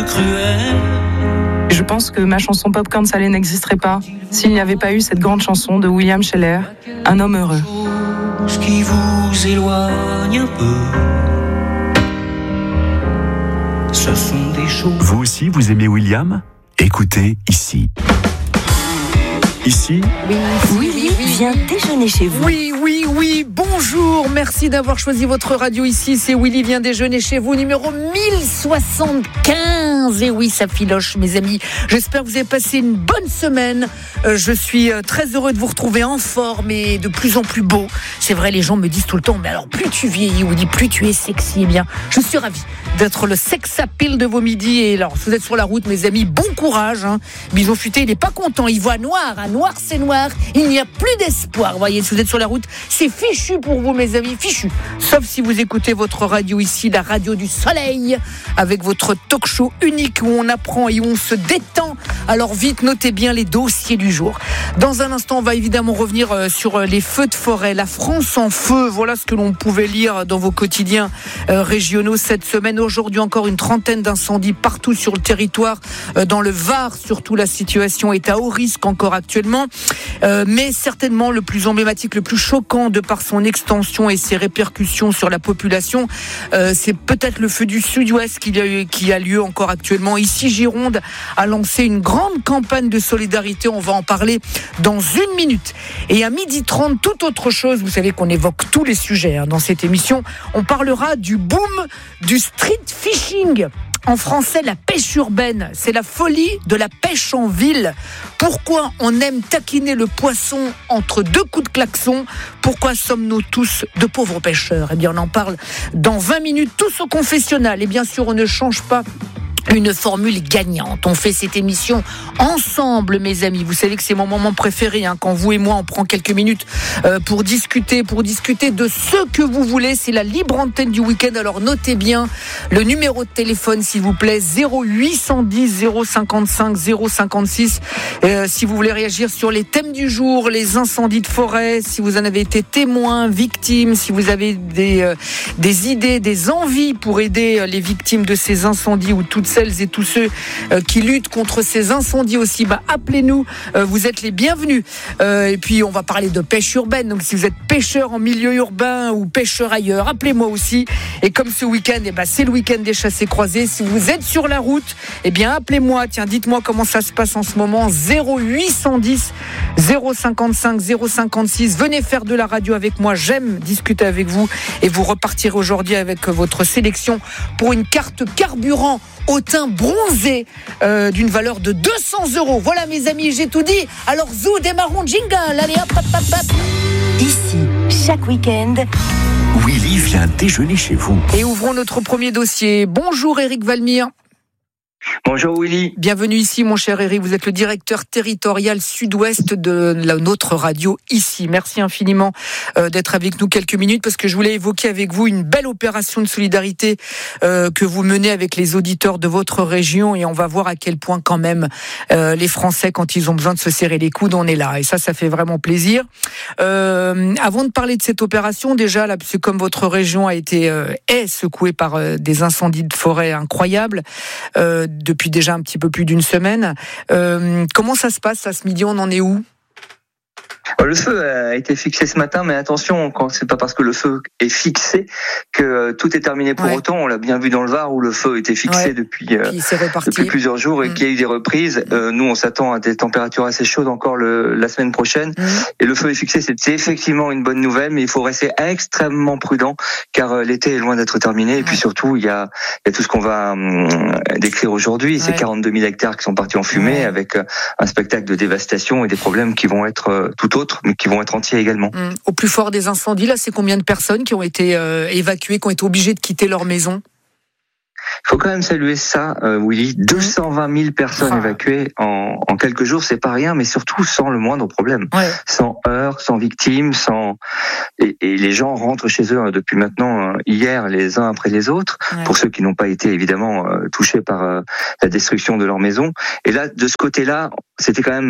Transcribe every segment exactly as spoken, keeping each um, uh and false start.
cruel. Je pense que ma chanson Popcorn Salé n'existerait pas s'il n'y avait pas eu cette grande chanson de William Sheller, Un homme heureux. Ce qui vous éloigne un peu, ce sont des choses. Vous aussi, vous aimez William ? Écoutez ici. Ici, oui, oui, oui, oui, viens déjeuner chez vous. Oui, oui, oui, bonjour, merci d'avoir choisi votre radio ici, c'est Willy vient déjeuner chez vous, numéro mille soixante-quinze, et oui, ça filoche mes amis, j'espère que vous avez passé une bonne semaine, euh, je suis euh, très heureux de vous retrouver en forme et de plus en plus beau, c'est vrai, les gens me disent tout le temps, mais alors plus tu vieillis, Willy, plus tu es sexy, eh bien, je suis ravie d'être le sex appeal de vos midis, et alors, si vous êtes sur la route, mes amis, bon courage, hein. Bison Futé, il n'est pas content, il voit noir, hein. Noir c'est noir, il n'y a plus d'espoir. Vous voyez, si vous êtes sur la route, c'est fichu pour vous mes amis, fichu. Sauf si vous écoutez votre radio ici, la radio du soleil, avec votre talk show unique où on apprend et où on se détend. Alors vite, notez bien les dossiers du jour. Dans un instant, on va évidemment revenir sur les feux de forêt. La France en feu, voilà ce que l'on pouvait lire dans vos quotidiens régionaux cette semaine. Aujourd'hui encore une trentaine d'incendies partout sur le territoire. Dans le Var, surtout, la situation est à haut risque encore actuellement. Euh, mais certainement le plus emblématique, le plus choquant de par son extension et ses répercussions sur la population, euh, c'est peut-être le feu du Sud-Ouest qui a, qui a lieu encore actuellement. Ici, Gironde a lancé une grande campagne de solidarité, on va en parler dans une minute. Et à midi trente, toute autre chose, vous savez qu'on évoque tous les sujets hein, dans cette émission, on parlera du boom du street fishing. En français, la pêche urbaine, c'est la folie de la pêche en ville. Pourquoi on aime taquiner le poisson entre deux coups de klaxon ? Pourquoi sommes-nous tous de pauvres pêcheurs ? Eh bien, on en parle dans vingt minutes, tous au confessionnal. Et bien sûr, on ne change pas une formule gagnante. On fait cette émission ensemble, mes amis. Vous savez que c'est mon moment préféré, hein, quand vous et moi, on prend quelques minutes euh, pour discuter, pour discuter de ce que vous voulez. C'est la libre antenne du week-end. Alors, notez bien le numéro de téléphone, s'il vous plaît, zéro huit cent dix zéro cinquante-cinq zéro cinquante-six. Euh, si vous voulez réagir sur les thèmes du jour, les incendies de forêt, si vous en avez été témoin, victime, si vous avez des, euh, des idées, des envies pour aider les victimes de ces incendies ou toutes celles et tous ceux euh, qui luttent contre ces incendies aussi, bah, appelez-nous, euh, vous êtes les bienvenus. Euh, et puis on va parler de pêche urbaine, donc si vous êtes pêcheur en milieu urbain ou pêcheur ailleurs, appelez-moi aussi. Et comme ce week-end, eh ben, c'est le week-end des chassés croisés, si vous êtes sur la route, eh bien appelez-moi, tiens, dites-moi comment ça se passe en ce moment, zéro huit cent dix zéro cinquante-cinq zéro cinquante-six, venez faire de la radio avec moi, j'aime discuter avec vous et vous repartirez aujourd'hui avec votre sélection pour une carte carburant au teint bronzé euh, d'une valeur de deux cents euros. Voilà mes amis, j'ai tout dit. Alors zou, démarrons jingle. Allez hop, hop, hop, hop. Ici, chaque week-end, Willy vient déjeuner chez vous. Et ouvrons notre premier dossier. Bonjour Éric Valmire. Bonjour Willy. Bienvenue ici mon cher Éric, vous êtes le directeur territorial sud-ouest de la, notre radio ici. Merci infiniment euh, d'être avec nous quelques minutes parce que je voulais évoquer avec vous une belle opération de solidarité euh, que vous menez avec les auditeurs de votre région et on va voir à quel point quand même euh, les Français quand ils ont besoin de se serrer les coudes, on est là et ça, ça fait vraiment plaisir. Euh, avant de parler de cette opération, déjà là, parce que comme votre région a été euh, est secouée par euh, des incendies de forêt incroyables, euh, depuis déjà un petit peu plus d'une semaine. Euh, comment ça se passe à ce midi ? On en est où ? Le feu a été fixé ce matin, mais attention, quand c'est pas parce que le feu est fixé que tout est terminé pour ouais. autant. On l'a bien vu dans le Var où le feu était fixé ouais. depuis, euh, depuis plusieurs jours et mmh. qu'il y a eu des reprises. Mmh. Euh, nous, on s'attend à des températures assez chaudes encore le, la semaine prochaine. Mmh. Et le feu est fixé, c'est, c'est effectivement une bonne nouvelle, mais il faut rester extrêmement prudent car euh, l'été est loin d'être terminé. Et puis surtout, il y a, il y a tout ce qu'on va hum, décrire aujourd'hui. Ouais. C'est quarante-deux mille hectares qui sont partis en fumée ouais. avec euh, un spectacle de dévastation et des problèmes qui vont être euh, tout autres, mais qui vont être entiers également. Mmh. Au plus fort des incendies, là, c'est combien de personnes qui ont été euh, évacuées, qui ont été obligées de quitter leur maison ? Il faut quand même saluer ça, euh, Willy. deux cent vingt mille personnes ah. évacuées en, en quelques jours, c'est pas rien, mais surtout sans le moindre problème. Ouais. Sans heurts, sans victimes, sans... Et, et les gens rentrent chez eux hein, depuis maintenant, euh, hier, les uns après les autres, ouais. pour ceux qui n'ont pas été évidemment euh, touchés par euh, la destruction de leur maison. Et là, de ce côté-là, c'était quand même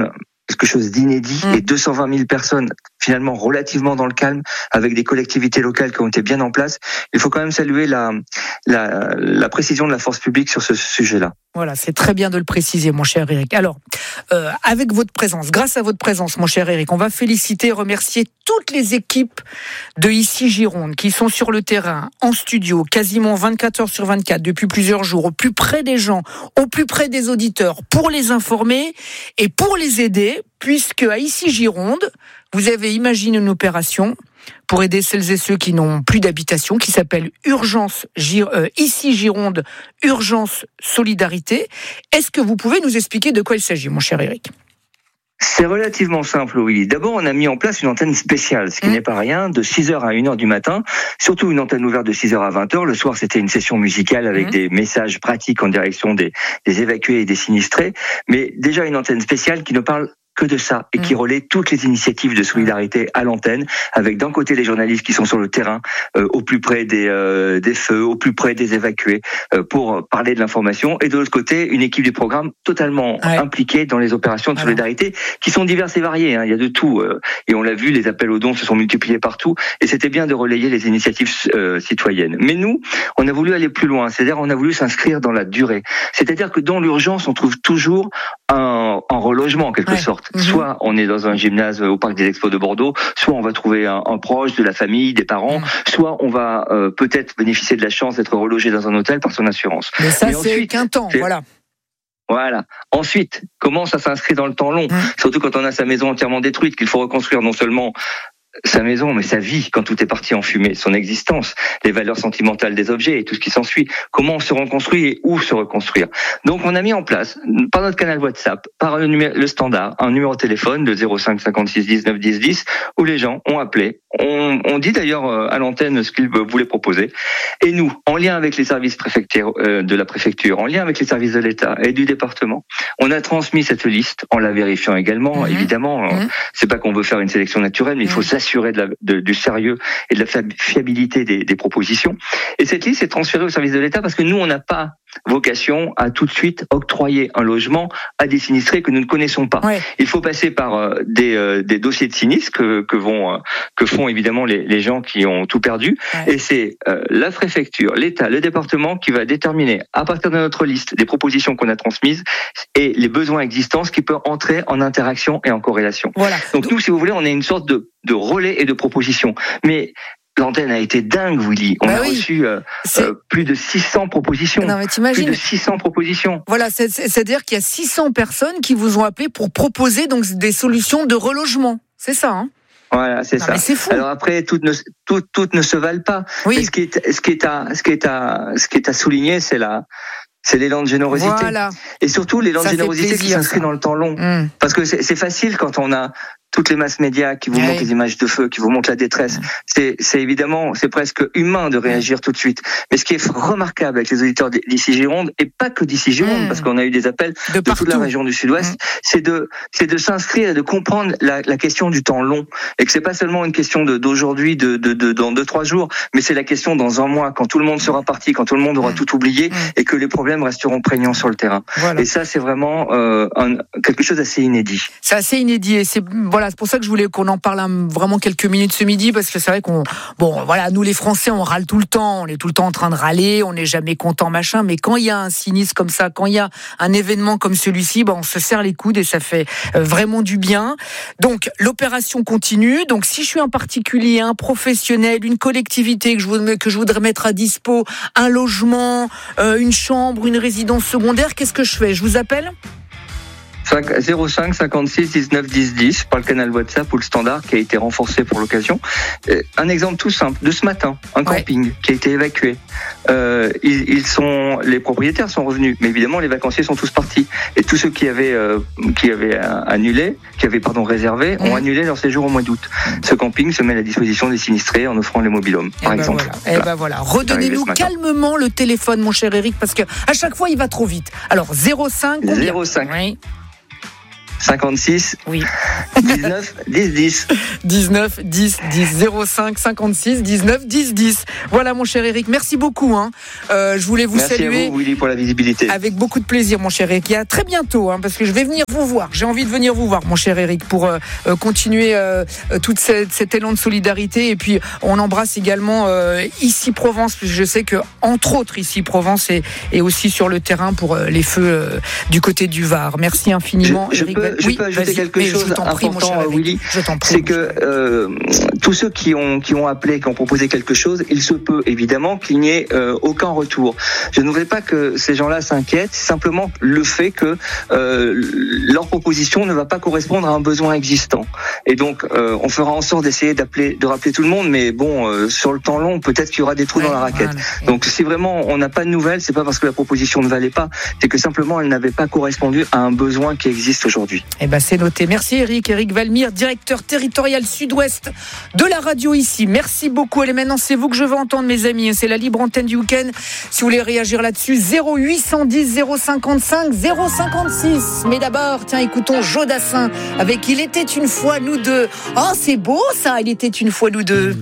quelque chose d'inédit, mmh. et deux cent vingt mille personnes finalement relativement dans le calme, avec des collectivités locales qui ont été bien en place. Il faut quand même saluer la, la, la précision de la force publique sur ce sujet-là. Voilà, c'est très bien de le préciser, mon cher Eric. Alors, euh, avec votre présence, grâce à votre présence, mon cher Eric, on va féliciter et remercier toutes les équipes de Ici Gironde qui sont sur le terrain, en studio, quasiment vingt-quatre heures sur vingt-quatre, depuis plusieurs jours, au plus près des gens, au plus près des auditeurs, pour les informer et pour les aider, puisque à Ici Gironde, vous avez imaginé une opération pour aider celles et ceux qui n'ont plus d'habitation, qui s'appelle Urgence Gir- euh, Ici Gironde, Urgence Solidarité. Est-ce que vous pouvez nous expliquer de quoi il s'agit, mon cher Eric ? C'est relativement simple, oui. D'abord, on a mis en place une antenne spéciale, ce qui mmh. n'est pas rien, de six heures à une heure du matin, surtout une antenne ouverte de six heures à vingt heures. Le soir, c'était une session musicale avec mmh. des messages pratiques en direction des, des évacués et des sinistrés, mais déjà une antenne spéciale qui ne parle que de ça, et qui relaie toutes les initiatives de solidarité à l'antenne, avec d'un côté les journalistes qui sont sur le terrain, euh, au plus près des, euh, des feux, au plus près des évacués, euh, pour parler de l'information, et de l'autre côté, une équipe du programme totalement ouais. impliquée dans les opérations de solidarité, qui sont diverses et variées, hein. Il y a de tout, euh, et on l'a vu, les appels aux dons se sont multipliés partout, et c'était bien de relayer les initiatives euh, citoyennes. Mais nous, on a voulu aller plus loin, c'est-à-dire on a voulu s'inscrire dans la durée. C'est-à-dire que dans l'urgence, on trouve toujours un, un relogement, en quelque ouais. sorte. Mmh. Soit on est dans un gymnase au Parc des Expos de Bordeaux, soit on va trouver un, un proche de la famille, des parents, mmh. soit on va euh, peut-être bénéficier de la chance d'être relogé dans un hôtel par son assurance. Mais ça, Mais c'est ensuite, qu'un temps, c'est... voilà. Voilà. Ensuite, comment ça s'inscrit dans le temps long ? mmh. Surtout quand on a sa maison entièrement détruite, qu'il faut reconstruire non seulement sa maison, mais sa vie, quand tout est parti en fumée, son existence, les valeurs sentimentales des objets et tout ce qui s'ensuit. Comment on se reconstruit et où se reconstruire. Donc, on a mis en place, par notre canal WhatsApp, par le, numé- le standard, un numéro de téléphone de zéro cinq cinquante-six dix-neuf dix dix, où les gens ont appelé. On, on dit d'ailleurs à l'antenne ce qu'ils voulaient proposer. Et nous, en lien avec les services préfecture, euh, de la préfecture, en lien avec les services de l'État et du département, on a transmis cette liste en la vérifiant également. Mmh. Évidemment, mmh. c'est pas qu'on veut faire une sélection naturelle, mais il faut mmh. s'assurer de la, de, du sérieux et de la fiabilité des, des propositions. Et cette liste est transférée au service de l'État parce que nous, on n'a pas vocation à tout de suite octroyer un logement à des sinistrés que nous ne connaissons pas. Ouais. Il faut passer par euh, des, euh, des dossiers de sinistres que, que vont euh, que font évidemment les, les gens qui ont tout perdu. Ouais. Et c'est euh, la préfecture, l'État, le département qui va déterminer à partir de notre liste des propositions qu'on a transmises et les besoins existants, ce qui peut entrer en interaction et en corrélation. Voilà. Donc, Donc nous, si vous voulez, on est une sorte de, de relais et de proposition. Mais l'antenne a été dingue, Willy. On bah a oui. reçu euh, euh, plus de six cents propositions. Non, mais t'imagines. Plus de six cents propositions. Voilà, c'est, c'est, c'est-à-dire qu'il y a six cents personnes qui vous ont appelé pour proposer donc des solutions de relogement. C'est ça, hein ? Voilà, c'est non, ça. Mais c'est fou. Alors après, toutes ne, toutes, toutes ne se valent pas. Oui. Mais ce qui est, ce qui est à, ce qui est à, ce qui est à souligner, c'est la, c'est l'élan de générosité. Voilà. Et surtout l'élan ça de générosité plaisir, qui s'inscrit ça. Dans le temps long. Mmh. Parce que c'est, c'est facile quand on a toutes les masses médias qui vous oui. montrent les images de feu, qui vous montrent la détresse. Mmh. C'est, c'est évidemment, c'est presque humain de réagir mmh. tout de suite. Mais ce qui est remarquable avec les auditeurs d'Ici Gironde, et pas que d'Ici Gironde, mmh. parce qu'on a eu des appels de, de toute la région du Sud-Ouest, mmh. c'est de, c'est de s'inscrire et de comprendre la, la question du temps long. Et que c'est pas seulement une question de, d'aujourd'hui, de, de, de, dans deux, trois jours, mais c'est la question dans un mois, quand tout le monde sera parti, quand tout le monde aura mmh. tout oublié, mmh. et que les problèmes resteront prégnants sur le terrain. Voilà. Et ça, c'est vraiment, euh, un, quelque chose d'assez inédit. C'est assez inédit, et c'est, voilà, c'est pour ça que je voulais qu'on en parle un, vraiment quelques minutes ce midi, parce que c'est vrai qu'on, bon, voilà, nous les Français, on râle tout le temps, on est tout le temps en train de râler, on n'est jamais content, machin, mais quand il y a un sinistre comme ça, quand il y a un événement comme celui-ci, ben, on se serre les coudes et ça fait vraiment du bien. Donc, l'opération continue. Donc, si je suis un particulier, un professionnel, une collectivité que je voudrais, que je voudrais mettre à dispo, un logement, euh, une chambre, une résidence secondaire, qu'est-ce que je fais ? Je vous appelle ? zéro cinq cinquante-six dix-neuf dix dix par le canal WhatsApp ou le standard qui a été renforcé pour l'occasion. Un exemple tout simple de ce matin, un ouais. camping qui a été évacué. Euh, ils, ils sont, les propriétaires sont revenus, mais évidemment les vacanciers sont tous partis et tous ceux qui avaient euh, qui avaient annulé, qui avaient pardon réservé, mmh. ont annulé leur séjour au mois d'août. Ce camping se met à la disposition des sinistrés en offrant les mobil-homes, par ben exemple. Voilà. Et ben voilà. Redonnez-nous calmement le téléphone, mon cher Eric, parce que à chaque fois il va trop vite. Alors zéro cinq. zéro cinq. Oui. cinquante-six. Oui. dix-neuf dix dix. dix-neuf dix dix. zéro cinq cinquante-six dix-neuf dix dix. Voilà, mon cher Eric. Merci beaucoup. Hein. Euh, je voulais vous Merci saluer. Merci à vous, Willy, pour la visibilité. Avec beaucoup de plaisir, mon cher Eric. Et à très bientôt, hein, parce que je vais venir vous voir. J'ai envie de venir vous voir, mon cher Eric, pour euh, continuer euh, tout cette, cet élan de solidarité. Et puis, on embrasse également euh, Ici Provence, parce que je sais que, entre autres, Ici Provence est, est aussi sur le terrain pour euh, les feux euh, du côté du Var. Merci infiniment, je, je Eric. Peux, je oui, peux ajouter quelque chose d'important, Willy. C'est que euh, tous ceux qui ont, qui ont appelé, qui ont proposé quelque chose, il se peut évidemment qu'il n'y ait euh, aucun retour. Je ne voudrais pas que ces gens-là s'inquiètent, c'est simplement le fait que euh, leur proposition ne va pas correspondre à un besoin existant. Et donc, euh, on fera en sorte d'essayer d'appeler, de rappeler tout le monde, mais bon, euh, sur le temps long, peut-être qu'il y aura des trous ouais, dans la raquette. Voilà. Donc, si vraiment on n'a pas de nouvelles, c'est pas parce que la proposition ne valait pas, c'est que simplement elle n'avait pas correspondu à un besoin qui existe aujourd'hui. Eh ben, c'est noté. Merci Eric. Eric Valmire, directeur territorial sud-ouest de la radio ici. Merci beaucoup. Et maintenant, c'est vous que je veux entendre, mes amis. C'est la libre antenne du week-end. Si vous voulez réagir là-dessus, zéro huit cent dix zéro cinquante-cinq zéro cinquante-six. Mais d'abord, tiens, écoutons Joe Dassin avec Il était une fois nous deux. Oh, c'est beau ça, Il était une fois nous deux.